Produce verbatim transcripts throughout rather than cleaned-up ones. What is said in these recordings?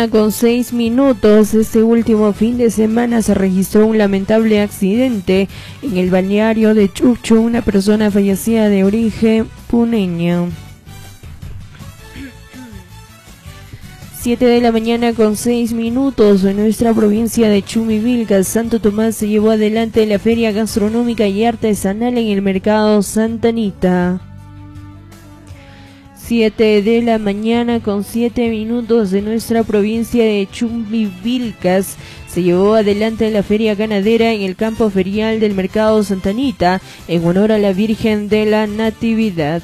mañana con seis minutos. Este último fin de semana se registró un lamentable accidente en el balneario de Chucho. Una persona fallecida de origen puneño. siete de la mañana con seis minutos. En nuestra provincia de Chumivilcas, Santo Tomás se llevó adelante la feria gastronómica y artesanal en el mercado Santa Anita. siete de la mañana con siete minutos. De nuestra provincia de Chumivilcas se llevó adelante la feria ganadera en el campo ferial del mercado Santa Anita en honor a la Virgen de la Natividad.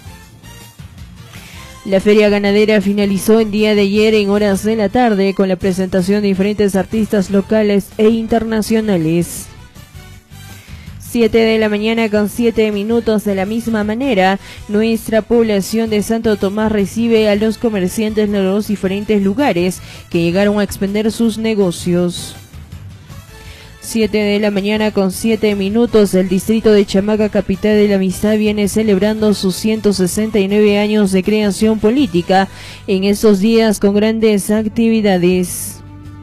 La feria ganadera finalizó el día de ayer en horas de la tarde con la presentación de diferentes artistas locales e internacionales. siete de la mañana con siete minutos. De la misma manera, nuestra población de Santo Tomás recibe a los comerciantes de los diferentes lugares que llegaron a expandir sus negocios. siete de la mañana con siete minutos. El distrito de Chamaca, capital de la amistad, viene celebrando sus ciento sesenta y nueve años de creación política en estos días con grandes actividades.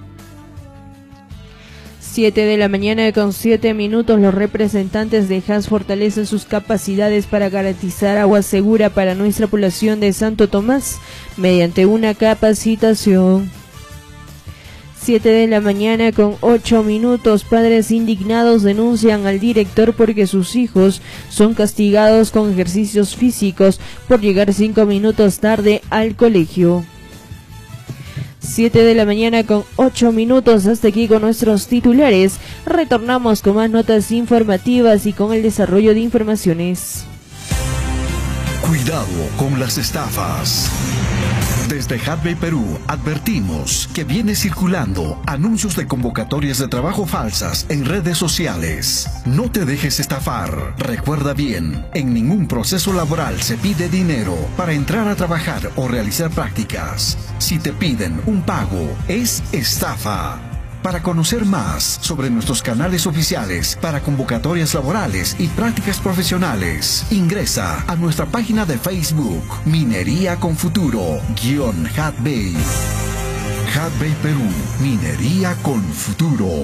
siete de la mañana con siete minutos. Los representantes de H A S fortalecen sus capacidades para garantizar agua segura para nuestra población de Santo Tomás mediante una capacitación. siete de la mañana con ocho minutos. Padres indignados denuncian al director porque sus hijos son castigados con ejercicios físicos por llegar cinco minutos tarde al colegio. siete de la mañana con ocho minutos. Hasta aquí con nuestros titulares. Retornamos con más notas informativas y con el desarrollo de informaciones. Cuidado con las estafas. Desde Hatbay Perú advertimos que viene circulando anuncios de convocatorias de trabajo falsas en redes sociales. No te dejes estafar. Recuerda bien, en ningún proceso laboral se pide dinero para entrar a trabajar o realizar prácticas. Si te piden un pago, es estafa. Para conocer más sobre nuestros canales oficiales para convocatorias laborales y prácticas profesionales, ingresa a nuestra página de Facebook, Minería con Futuro, guión Hatbay. Hatbay Perú, Minería con Futuro.